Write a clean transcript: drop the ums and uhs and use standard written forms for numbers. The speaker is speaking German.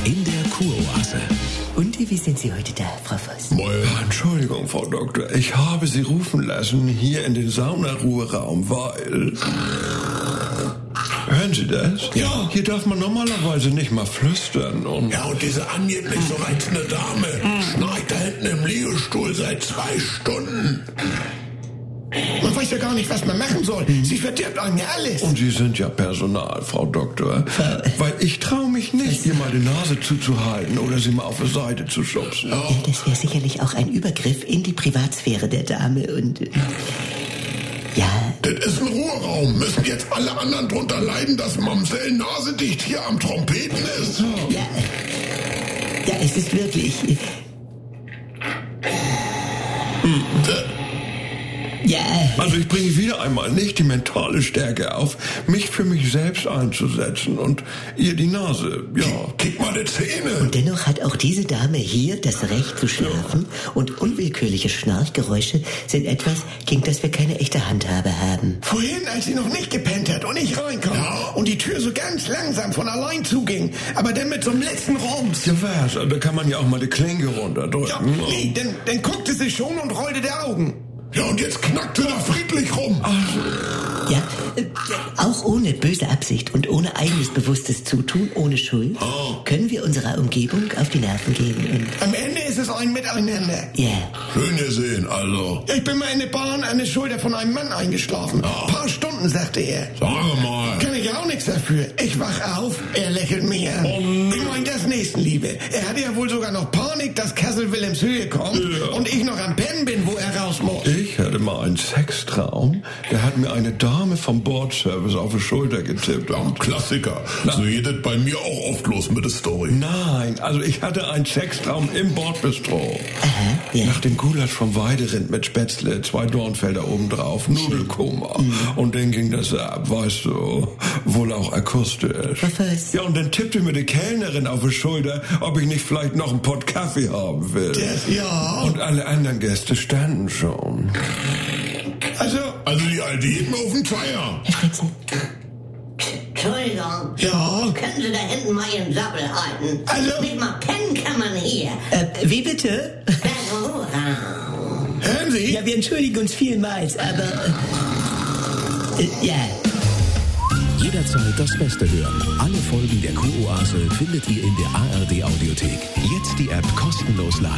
in der Kuroase. Und wie sind Sie heute da, Frau Voss? Entschuldigung, Frau Doktor, ich habe Sie rufen lassen hier in den Saunaruheraum, weil... Hören Sie das? Ja. Hier darf man normalerweise nicht mal flüstern und... Ja, und diese angeblich so reizende Dame schnarcht da hinten im Liegestuhl seit 2 Stunden. Man weiß ja gar nicht, was man machen soll. Sie verdirbt einem ja alles. Und Sie sind ja Personal, Frau Doktor. Weil ich traue mich nicht, ihr mal die Nase zuzuhalten oder sie mal auf die Seite zu schubsen. Ja, das wäre sicherlich auch ein Übergriff in die Privatsphäre der Dame und... ja... Das ist ein Ruheraum. Müssen jetzt alle anderen drunter leiden, dass Mamsell nasedicht hier am Trompeten ist? Ja, es ist wirklich... Ja. Also ich bringe wieder einmal nicht die mentale Stärke auf, mich für mich selbst einzusetzen und ihr die Nase, Kick mal die Zähne. Und dennoch hat auch diese Dame hier das Recht zu schlafen und unwillkürliche Schnarchgeräusche sind etwas, gegen das wir keine echte Handhabe haben. Vorhin, als sie noch nicht gepennt hat und ich reinkam und die Tür so ganz langsam von allein zuging, aber dann mit so einem letzten Rums. Ja, was? Da kann man ja auch mal die Klinke runterdrücken. Ja, nee, dann guckte sie schon und rollte die Augen. Ja, und jetzt knackte da friedlich rum. Ja, auch ohne böse Absicht und ohne eigenes bewusstes Zutun, ohne Schuld, können wir unserer Umgebung auf die Nerven gehen und... Am Ende ist es ein Miteinander. Ja. Schön gesehen, also. Ich bin mal in der Bahn an der Schulter von einem Mann eingeschlafen. Paar Stunden, sagte er. Sag mal. Kann ich ja auch nichts dafür. Ich wach auf, er lächelt mich an. Ich meine, das Nächstenliebe. Er hatte ja wohl sogar noch Panik, dass Kassel Wilhelmshöhe kommt und ich noch am Pennen bin, wo er raus muss. Ich hatte mal einen Sextraum, da hat mir eine Dame vom Bordservice auf die Schulter getippt. Klassiker. So geht das bei mir auch oft los mit der Story. Nein, also ich hatte einen Sextraum im Bordbistro. Aha, ja. Nach dem Gulasch vom Weiderind mit Spätzle, 2 Dornfelder obendrauf, Nudelkoma. Und dann ging das ab, weißt du, wohl auch akustisch. Was? Ja, und dann tippte mir die Kellnerin auf die Schulter, ob ich nicht vielleicht noch einen Pott Kaffee haben will. Ja. Und alle anderen Gäste standen schon. Also die Alte geht mir auf den Zeier. Herr Fritzen. Entschuldigung. Ja. Können Sie da hinten mal Ihren Sabbel halten? Also- Nicht mal pennen kann man hier. Wie bitte? Der Ruheraum. Hören Sie? Ja, wir entschuldigen uns vielmals, aber... ja... Jederzeit das Beste hören. Alle Folgen der Kuroase findet ihr in der ARD Audiothek. Jetzt die App kostenlos laden.